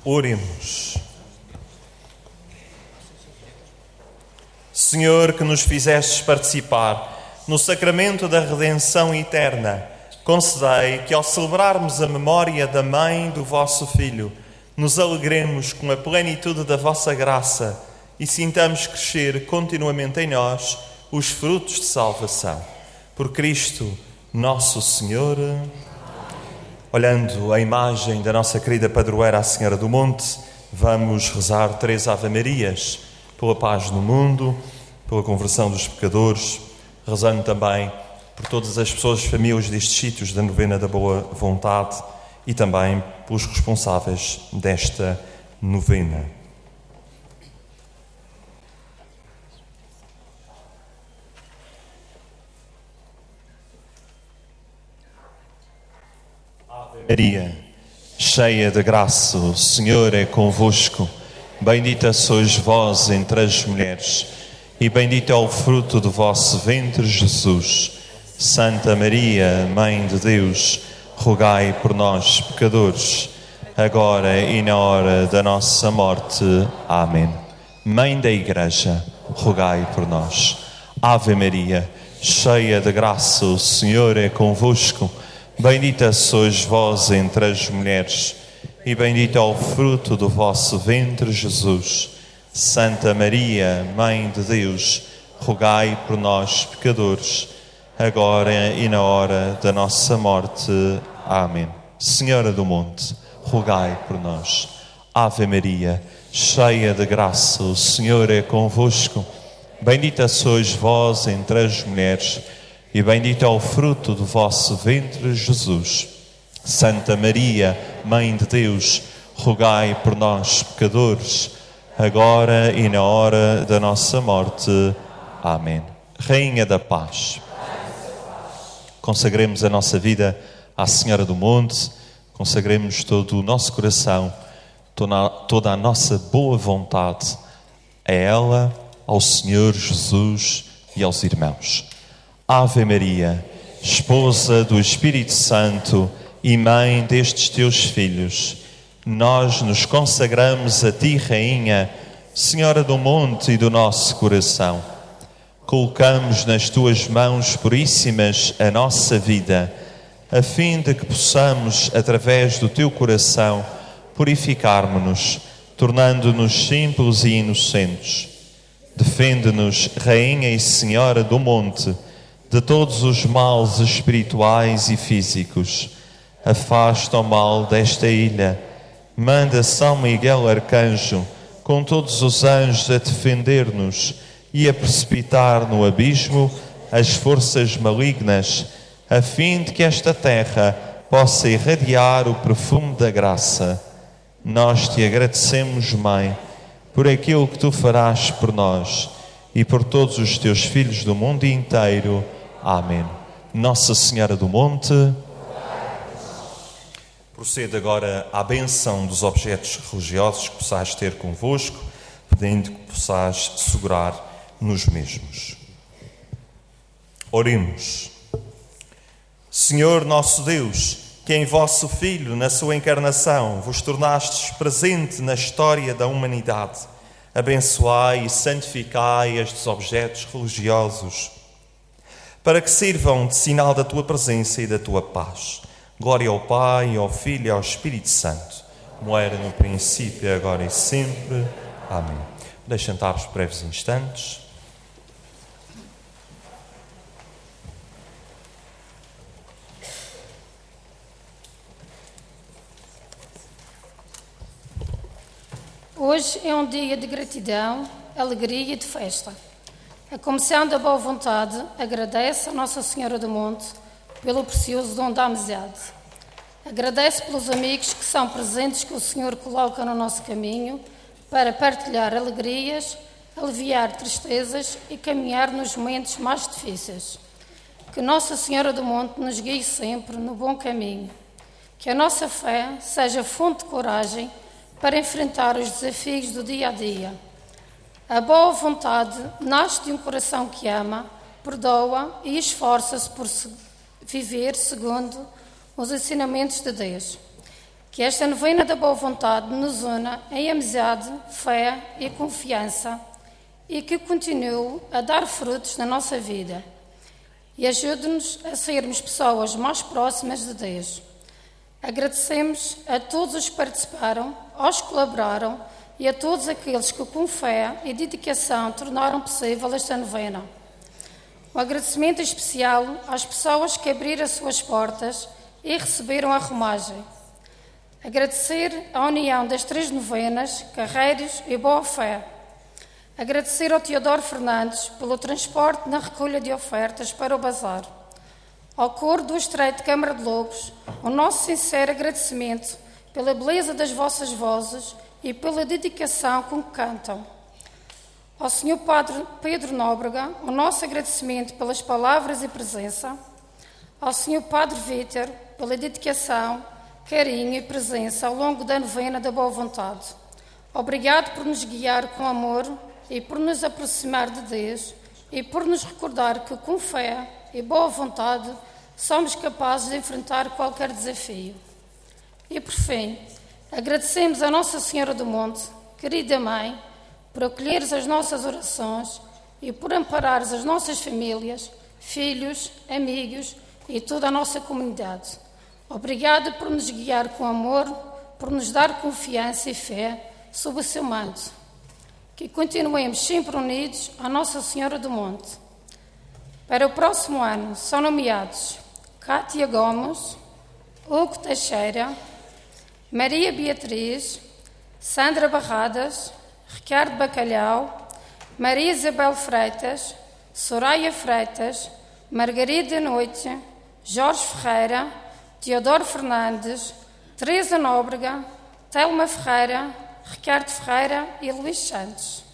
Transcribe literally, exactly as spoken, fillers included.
Oremos. Senhor, que nos fizestes participar no sacramento da redenção eterna, concedei que, ao celebrarmos a memória da mãe do vosso Filho, nos alegremos com a plenitude da vossa graça e sintamos crescer continuamente em nós os frutos de salvação. Por Cristo, nosso Senhor. Olhando a imagem da nossa querida padroeira, a Senhora do Monte, vamos rezar três Ave-Marias pela paz no mundo, pela conversão dos pecadores, rezando também por todas as pessoas, famílias destes sítios da novena da boa vontade e também pelos responsáveis desta novena. Ave Maria, cheia de graça, o Senhor é convosco. Bendita sois vós entre as mulheres, e bendito é o fruto do vosso ventre, Jesus. Santa Maria, Mãe de Deus, rogai por nós, pecadores, agora e na hora da nossa morte. Amém. Mãe da Igreja, rogai por nós. Ave Maria, cheia de graça, o Senhor é convosco. Bendita sois vós entre as mulheres, e bendito é o fruto do vosso ventre, Jesus. Santa Maria, Mãe de Deus, rogai por nós, pecadores, agora e na hora da nossa morte. Amém. Senhora do Monte, rogai por nós. Ave Maria, cheia de graça, o Senhor é convosco. Bendita sois vós entre as mulheres, e bendito é o fruto do vosso ventre, Jesus. Santa Maria, Mãe de Deus, rogai por nós, pecadores, agora e na hora da nossa morte. Amém. Rainha da Paz, consagremos a nossa vida à Senhora do Monte, consagremos todo o nosso coração, toda a nossa boa vontade a ela, ao Senhor Jesus e aos irmãos. Ave Maria, esposa do Espírito Santo e mãe destes teus filhos, nós nos consagramos a ti, Rainha, Senhora do Monte e do nosso coração. Colocamos nas tuas mãos puríssimas a nossa vida, a fim de que possamos, através do teu coração, purificarmos-nos, tornando-nos simples e inocentes. Defende-nos, Rainha e Senhora do Monte, de todos os males espirituais e físicos. Afasta o mal desta ilha. Manda São Miguel Arcanjo, com todos os anjos, a defender-nos e a precipitar no abismo as forças malignas, a fim de que esta terra possa irradiar o perfume da graça. Nós te agradecemos, Mãe, por aquilo que tu farás por nós e por todos os teus filhos do mundo inteiro. Amém. Nossa Senhora do Monte, procede agora à benção dos objetos religiosos que possais ter convosco, pedindo que possais segurar nos mesmos. Oremos. Senhor nosso Deus, que em vosso Filho, na sua encarnação, vos tornastes presente na história da humanidade, abençoai e santificai estes objetos religiosos, para que sirvam de sinal da tua presença e da tua paz. Glória ao Pai, ao Filho e ao Espírito Santo, como era no princípio, agora e sempre. Amém. Deixem sentar por breves instantes. Hoje é um dia de gratidão, alegria e de festa. A Comissão da Boa Vontade agradece a Nossa Senhora do Monte pelo precioso dom da amizade. Agradece pelos amigos que são presentes que o Senhor coloca no nosso caminho para partilhar alegrias, aliviar tristezas e caminhar nos momentos mais difíceis. Que Nossa Senhora do Monte nos guie sempre no bom caminho. Que a nossa fé seja fonte de coragem para enfrentar os desafios do dia a dia. A boa vontade nasce de um coração que ama, perdoa e esforça-se por viver segundo os ensinamentos de Deus. Que esta novena da boa vontade nos una em amizade, fé e confiança e que continue a dar frutos na nossa vida e ajude-nos a sermos pessoas mais próximas de Deus. Agradecemos a todos os que participaram, aos que colaboraram e a todos aqueles que com fé e dedicação tornaram possível esta novena. Um agradecimento especial às pessoas que abriram as suas portas e receberam a romagem. Agradecer a união das três novenas, Carreiros e Boa Fé. Agradecer ao Teodoro Fernandes pelo transporte na recolha de ofertas para o bazar. Ao coro do Estreito de Câmara de Lobos, o nosso sincero agradecimento pela beleza das vossas vozes e pela dedicação com que cantam. Ao senhor Padre Pedro Nóbrega, o nosso agradecimento pelas palavras e presença. Ao senhor Padre Vítor, pela dedicação, carinho e presença ao longo da novena da boa vontade. Obrigado por nos guiar com amor e por nos aproximar de Deus e por nos recordar que com fé e boa vontade somos capazes de enfrentar qualquer desafio. E por fim, agradecemos a Nossa Senhora do Monte, querida Mãe, por acolheres as nossas orações e por amparares as nossas famílias, filhos, amigos e toda a nossa comunidade. Obrigada por nos guiar com amor, por nos dar confiança e fé sob o seu manto. Que continuemos sempre unidos à Nossa Senhora do Monte. Para o próximo ano são nomeados Cátia Gomes, Hugo Teixeira, Maria Beatriz, Sandra Barradas, Ricardo Bacalhau, Maria Isabel Freitas, Soraya Freitas, Margarida Noite, Jorge Ferreira, Teodoro Fernandes, Teresa Nóbrega, Telma Ferreira, Ricardo Ferreira e Luís Santos.